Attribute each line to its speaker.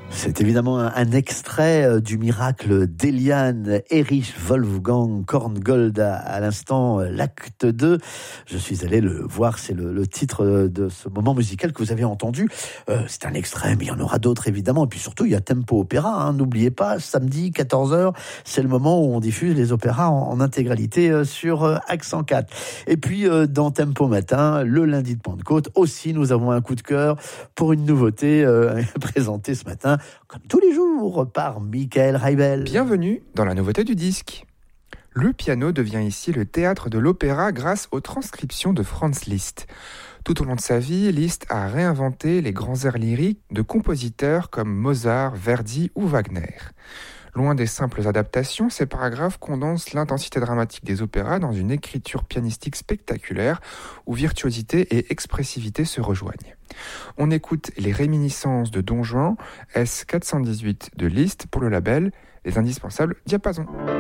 Speaker 1: C'est évidemment un extrait du miracle d'Eliane Erich Wolfgang Korngold à l'instant, l'acte 2. Je suis allé le voir, c'est le titre de ce moment musical que vous avez entendu. C'est un extrait, mais il y en aura d'autres évidemment. Et puis surtout, il y a Tempo Opéra, hein. N'oubliez pas, samedi 14h, c'est le moment où on diffuse les opéras en intégralité sur Accent 4. Et puis dans Tempo Matin, le lundi de Pentecôte, aussi nous avons un coup de cœur pour une nouveauté présentée ce matin, comme tous les jours, par Michael Reibel.
Speaker 2: Bienvenue dans la nouveauté du disque. Le piano devient ici le théâtre de l'opéra grâce aux transcriptions de Franz Liszt. Tout au long de sa vie, Liszt a réinventé les grands airs lyriques de compositeurs comme Mozart, Verdi ou Wagner. Loin des simples adaptations, ces paragraphes condensent l'intensité dramatique des opéras dans une écriture pianistique spectaculaire où virtuosité et expressivité se rejoignent. On écoute les réminiscences de Don Juan, S418 de Liszt pour le label Les Indispensables Diapasons.